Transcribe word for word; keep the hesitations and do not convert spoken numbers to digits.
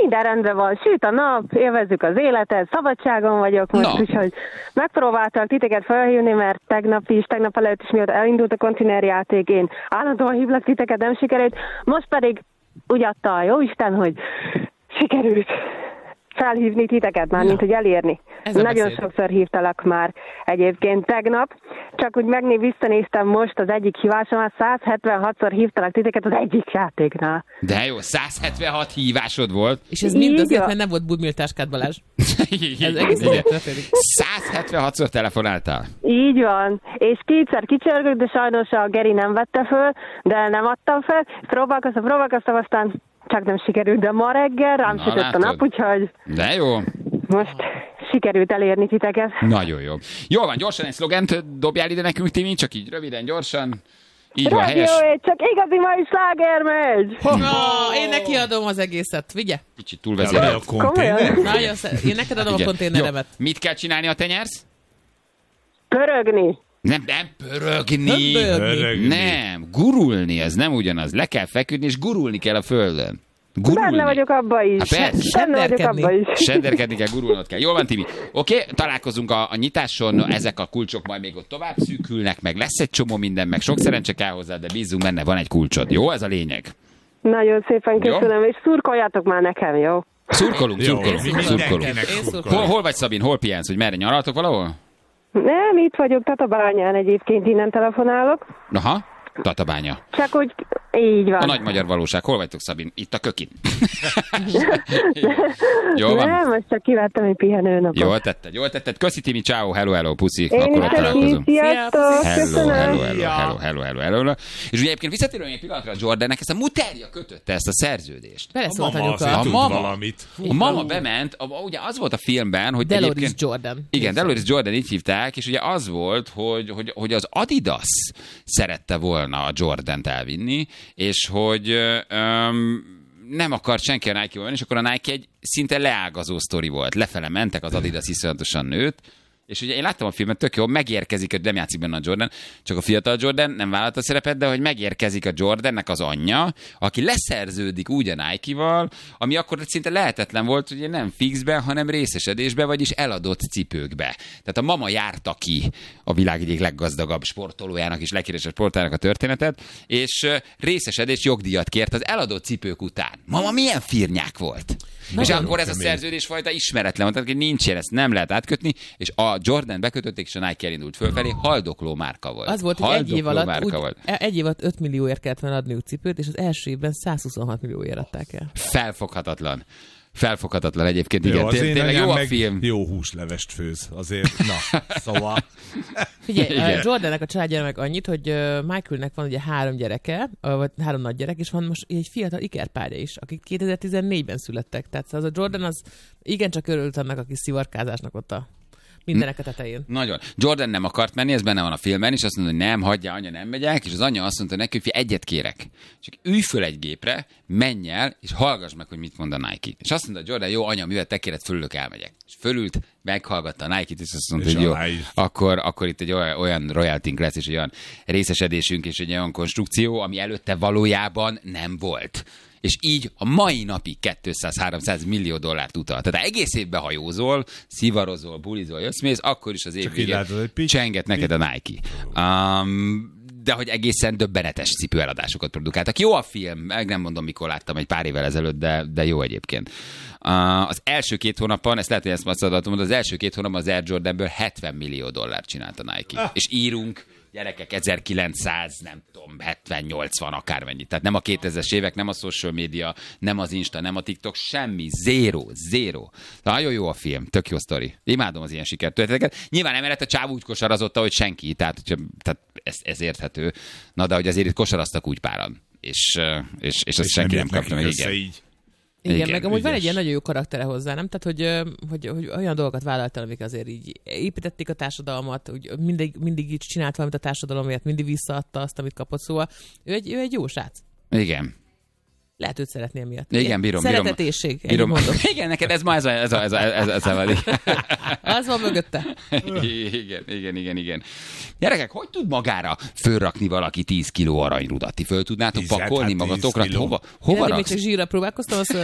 minden rendben van, süt a nap, élvezzük az életet, szabadságon vagyok most, no. Úgyhogy megpróbáltam titeket felhívni, mert tegnap is, tegnap előtt is miatt elindult a konténerjáték, én állandóan hívlak titeket, nem sikerült, most pedig úgy adta a jóisten, hogy sikerült felhívni titeket már, ja. mint hogy elérni. Nagyon beszéd. Sokszor hívtalak már egyébként tegnap, csak úgy megné visszanéztem most az egyik hívásomat, száz hetvenhatszor hívtalak titeket az egyik játéknál. De jó, száz hetvenhat hívásod volt. És ez mind azért, mert nem volt budmiltáskád, Balázs. Ez egész egyet történik. száz hetvenhatszor telefonáltál. Így van. És kétszer kicsörgök, de sajnos a Geri nem vette föl, de nem adtam fel. Próbálkoztam, próbálkoztam, aztán csak nem sikerült, de ma reggel rám Na, sütött a nap, úgyhogy de jó. Most sikerült elérni titeket. Nagyon jó. Jól van, gyorsan egy szlogent dobjál ide nekünk, Timi, csak így röviden, gyorsan. Így Rádió van, helyes. egy, csak igazi mai sláger megy! Oh, én neki adom az egészet, vigye. Kicsit túlvezérel. A konténer? Nagyon szeret. Én neked adom a konténeremet. Jó. Mit kell csinálni, ha te nyersz? Pörögni. Nem, nem pörögni. Pörögni. Nem, gurulni, ez nem ugyanaz. Le kell feküdni, és gurulni kell a földön. Gurulni. Benne vagyok abba is. Há, persze. Benne vagyok abba is. Senderkedni kell, gurulnod kell. Jól van, Timi. Oké, okay, találkozunk a, a nyitáson, ezek a kulcsok majd még ott tovább szűkülnek, meg lesz egy csomó minden, meg sok szerencse kell hozzá, de bízunk benne, van egy kulcsod. Jó, ez a lényeg. Nagyon szépen köszönöm, jó? És szurkoljátok már nekem, jó? Szurkolunk, jó, szurkolunk, szurkolunk. Hol, hol vagy, Szabin? Hol pihensz, hogy merre nyaraltok valahol? Nem, itt vagyok, Tatabányán egyébként, innen telefonálok. Aha, Tatabánya. Csak úgy, így van. A nagy magyar valóság. Hol vagytok, Szabin? Itt a kökin. Jól van? Nem, most csak kivettem egy pihenőnapot. Jól tetted, jól tetted. Köszi, Timi, ciao, hello, hello, puszi. Én akkor is ott találkozunk. sziasztok, Hello, köszönöm. hello, hello, hello, hello, hello, hello. És ugye egyébként visszatérően egy pillanatra a Jordannek, ezt a muterja kötötte ezt a szerződést. Beleszólt A mama anyuka. azért tud mama. valamit. A mama bement, a, ugye az volt a filmben, hogy Deloris egyébként... Jordan. Igen, Deloris Jordan, így hívták, és ugye az volt, hogy, hogy, hogy az Adidas szerette volna a Jordant elvinni, és hogy öm, nem akart senki a Nike-val venni, és akkor a Nike egy szinte leágazó sztori volt. Lefele mentek, az Adidas iszonyatosan nőtt, és ugye én láttam a filmet, tök jó, megérkezik, hogy nem játszik benne a Jordan, csak a fiatal Jordan nem vállalta a szerepet, de hogy megérkezik a Jordannek az anyja, aki leszerződik úgy a Nike-val, ami akkor szinte lehetetlen volt, ugye nem fixben, hanem részesedésbe, vagyis eladott cipőkbe. Tehát a mama járta ki a világ egyik leggazdagabb sportolójának és leghíresebb sportolójának a történetet, és részesedés jogdíjat kért az eladott cipők után. Mama milyen firnyák volt! Na, és akkor ez a szerződésfajta ismeretlen volt, tehát nincs ilyen, ezt nem lehet átkötni, és a Jordan bekötötték, és a Nike elindult fölfelé, haldokló márka volt. Az volt, hogy egy év alatt, úgy, egy év alatt öt millióért kellett volna adniuk cipőt, és az első évben százhuszonhat millióért adták el. Felfoghatatlan. Felfoghatatlan egyébként, jó, igen. Az én tényleg jó a meg film. Jó húslevest főz, azért, na, szóval. Figyelj, a Jordannek a családjára meg annyit, hogy Michaelnek van ugye három gyereke, vagy három nagy gyerek, és van most egy fiatal ikerpárja is, akik kétezer-tizennégyben születtek. Tehát az a Jordan az igencsak örült annak a kis szivarkázásnak ott a mindenek a tetején. Nagyon. Jordan nem akart menni, ez benne van a filmben, és azt mondta, hogy nem, hagyja, anya, nem megyek, és az anya azt mondta neki, hogy egyet kérek. Csak ülj föl egy gépre, menj el, és hallgass meg, hogy mit mond a Nike. És azt mondta Jordan, jó, anya, mivel te kéred, fölülök, elmegyek. És fölült, meghallgatta a Nike-t, és azt mondta, és hogy jó, akkor, akkor itt egy olyan, olyan royaltink lesz, és egy olyan részesedésünk, és egy olyan konstrukció, ami előtte valójában nem volt. És így a mai napig kétszáz-háromszáz millió dollárt utal. Tehát egész évben hajózol, szivarozol, bulizol, jössz, mész, akkor is az év végén csenget neked a Nike. Um, de hogy egészen döbbenetes cipőeladásokat produkáltak. Jó a film, meg nem mondom, mikor láttam, egy pár évvel ezelőtt, de, de jó egyébként. Uh, az első két hónapban, ezt lehet, hogy ezt már adatom, az első két hónapban az Air Jordanből hetven millió dollárt csinált a Nike. Ah. És írunk, gyerekek, ezerkilencszáz, nem tudom, hetven nyolcvan, akármennyit. Tehát nem a kétezres évek, nem a social media, nem az Insta, nem a TikTok, semmi, zéro, zéro. Nagyon jó a film, tök jó sztori. Imádom az ilyen sikertörténeteket. Nyilván emellett a csáv úgy kosarazott, hogy senki, tehát, tehát ez, ez érthető. Na, de hogy azért itt kosaraztak úgy páran. És, és, és azt senki nem kapta meg, igen. Így. Igen, igen, meg amúgy ügyes. Van egy ilyen nagyon jó karaktere hozzá, nem? Tehát, hogy, hogy, hogy olyan dolgokat vállaltál, amik azért így építették a társadalmat, úgy mindig, mindig így csinált valamit a társadalomért, mindig visszaadta azt, amit kapott, szóval ő egy, ő egy jó srác. Igen. Lehet őt szeretni emiatt. Igen, igen, bírom. Szeretetésség, bírom. mondom. Igen, neked ez ma ez a, ez a, ez a, ez a, ez a, ez a az van mögötte. Igen, igen, igen, igen. Gyerekek, hogy tud magára fölrakni valaki tíz kiló aranyrudat? Ti föl tudnátok pakolni hát magatokra? Hova, hova Én még csak zsírra próbálkoztam, azt